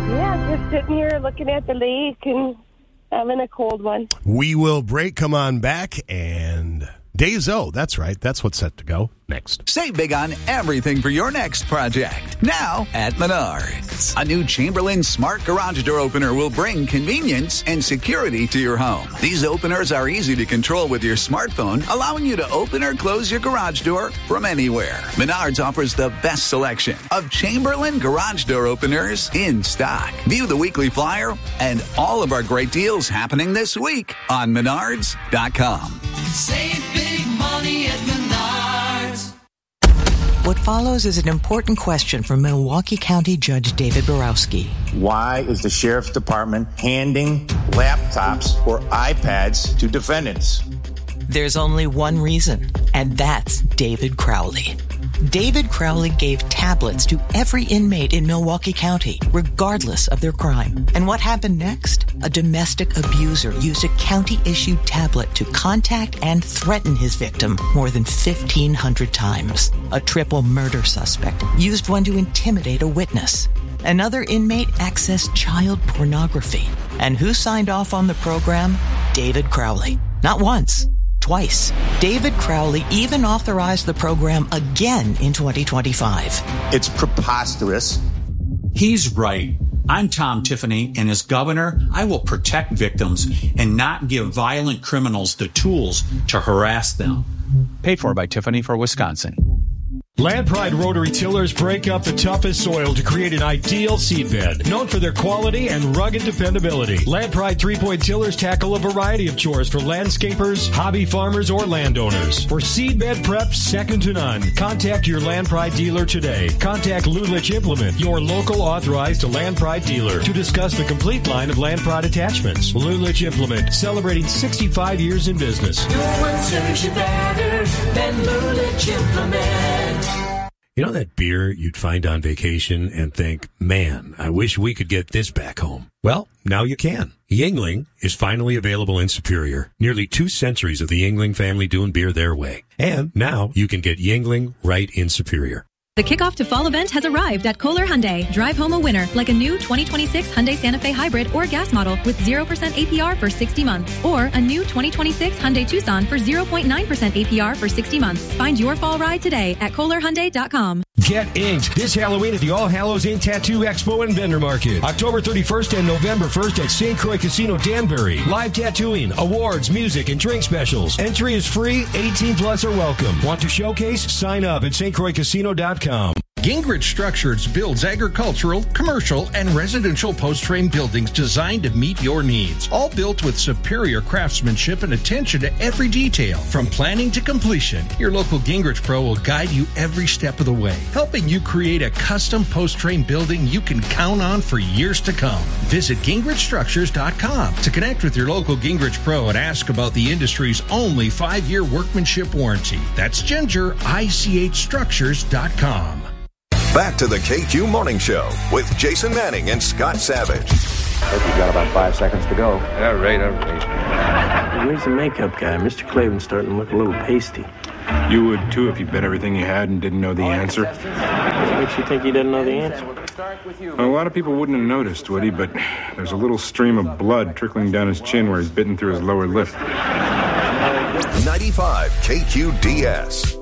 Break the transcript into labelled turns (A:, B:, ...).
A: Yeah, just sitting here looking at the lake and having a cold one.
B: We will break. Come on back. And Days O, that's right. That's what's set to go next.
C: Save big on everything for your next project. Now at Menards. A new Chamberlain Smart Garage Door Opener will bring convenience and security to your home. These openers are easy to control with your smartphone, allowing you to open or close your garage door from anywhere. Menards offers the best selection of Chamberlain Garage Door Openers in stock. View the weekly flyer and all of our great deals happening this week on Menards.com.
D: Save big money at Menards.
E: What follows is an important question from Milwaukee County Judge David Borowski.
F: Why is the Sheriff's Department handing laptops or iPads to defendants?
E: There's only one reason, and that's David Crowley. David Crowley gave tablets to every inmate in Milwaukee County, regardless of their crime. And what happened next? A domestic abuser used a county-issued tablet to contact and threaten his victim more than 1,500 times. A triple murder suspect used one to intimidate a witness. Another inmate accessed child pornography. And who signed off on the program? David Crowley. Not once. Twice. David Crowley even authorized the program again in 2025.
F: It's preposterous.
G: He's right. I'm Tom Tiffany, and as governor, I will protect victims and not give violent criminals the tools to harass them.
H: Paid for by Tiffany for Wisconsin.
I: Land Pride rotary tillers break up the toughest soil to create an ideal seedbed. Known for their quality and rugged dependability, Land Pride 3-point tillers tackle a variety of chores for landscapers, hobby farmers, or landowners. For seedbed prep second to none, contact your Land Pride dealer today. Contact Lulich Implement, your local authorized Land Pride dealer, to discuss the complete line of Land Pride attachments. Lulich Implement, celebrating 65 years in business.
D: No one serves you better than Lulich Implement.
B: You know that beer you'd find on vacation and think, man, I wish we could get this back home. Well, now you can. Yuengling is finally available in Superior. Nearly 2 centuries of the Yuengling family doing beer their way. And now you can get Yuengling right in Superior.
J: The kickoff to fall event has arrived at Kohler Hyundai. Drive home a winner, like a new 2026 Hyundai Santa Fe Hybrid or gas model with 0% APR for 60 months. Or a new 2026 Hyundai Tucson for 0.9% APR for 60 months. Find your fall ride today at KohlerHyundai.com.
I: Get inked this Halloween at the All Hallows Ink Tattoo Expo and Vendor Market. October 31st and November 1st at St. Croix Casino, Danbury. Live tattooing, awards, music, and drink specials. Entry is free. 18 plus are welcome. Want to showcase? Sign up at stcroixcasino.com.
K: Gingrich Structures builds agricultural, commercial, and residential post-frame buildings designed to meet your needs. All built with superior craftsmanship and attention to every detail. From planning to completion, your local Gingrich Pro will guide you every step of the way, helping you create a custom post-frame building you can count on for years to come. Visit GingrichStructures.com to connect with your local Gingrich Pro and ask about the industry's only 5-year workmanship warranty. That's GingerICHStructures.com.
L: Back to the KQ Morning Show with Jason Manning and Scott Savage.
M: You've got about 5 seconds to go.
N: All right.
M: Where's the makeup guy? Mr. Clavin's starting to look a little pasty.
N: You would, too, if you bet everything you had and didn't know the answer.
M: What makes you think he doesn't know the answer?
N: A lot of people wouldn't have noticed, would he? But there's a little stream of blood trickling down his chin where he's bitten through his lower lip.
L: 95 KQDS.